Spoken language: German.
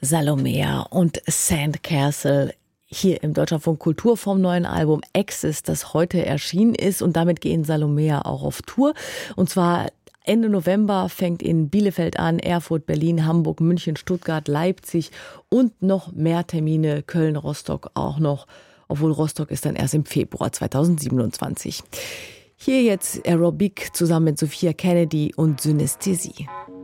Salomea und Sandcastle hier im Deutschlandfunk Kultur vom neuen Album Axis, das heute erschienen ist. Und damit gehen Salomea auch auf Tour. Und zwar Ende November fängt in Bielefeld an, Erfurt, Berlin, Hamburg, München, Stuttgart, Leipzig und noch mehr Termine, Köln, Rostock auch noch. Obwohl Rostock ist dann erst im Februar 2027. Hier jetzt Aerobic zusammen mit Sophia Kennedy und Synästhesie.